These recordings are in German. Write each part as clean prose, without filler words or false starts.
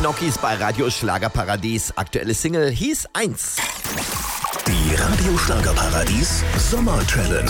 Nokis bei Radio Schlagerparadies. Aktuelle Single hieß 1. Die Radio Schlagerparadies Sommer Challenge.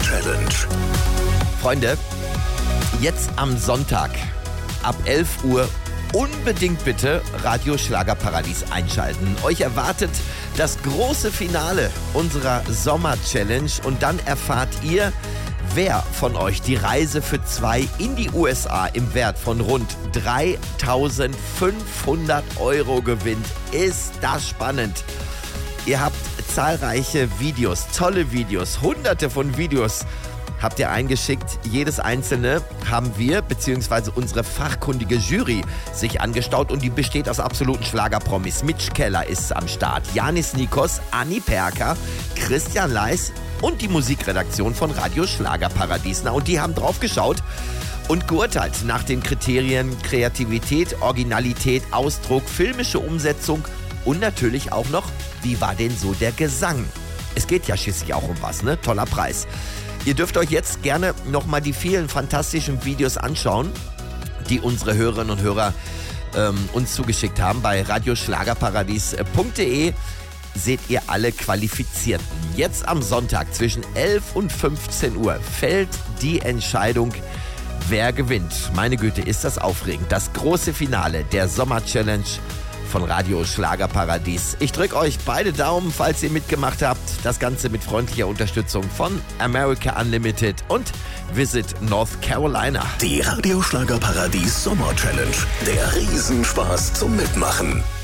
Freunde, jetzt am Sonntag ab 11 Uhr unbedingt bitte Radio Schlagerparadies einschalten. Euch erwartet das große Finale unserer Sommer Challenge und dann erfahrt ihr, wer von euch die Reise für 2 in die USA im Wert von rund 3.500 € gewinnt. Ist das spannend? Ihr habt zahlreiche Videos, tolle Videos, hunderte von Videos habt ihr eingeschickt. Jedes einzelne haben wir, beziehungsweise unsere fachkundige Jury, sich angestaut und die besteht aus absoluten Schlagerpromis. Mitch Keller ist am Start, Janis Nikos, Anni Perka, Christian Leis und die Musikredaktion von Radio Schlagerparadies. Na, und die haben drauf geschaut und geurteilt nach den Kriterien Kreativität, Originalität, Ausdruck, filmische Umsetzung und natürlich auch noch, wie war denn so der Gesang? Es geht ja schließlich auch um was, ne? Toller Preis. Ihr dürft euch jetzt gerne nochmal die vielen fantastischen Videos anschauen, die unsere Hörerinnen und Hörer uns zugeschickt haben. Bei radioschlagerparadies.de seht ihr alle Qualifizierten. Jetzt am Sonntag zwischen 11 und 15 Uhr fällt die Entscheidung, wer gewinnt. Meine Güte, ist das aufregend. Das große Finale der Sommer-Challenge von Radio Schlagerparadies. Ich drücke euch beide Daumen, falls ihr mitgemacht habt. Das Ganze mit freundlicher Unterstützung von America Unlimited und Visit North Carolina. Die Radio Schlagerparadies Sommer Challenge. Der Riesenspaß zum Mitmachen.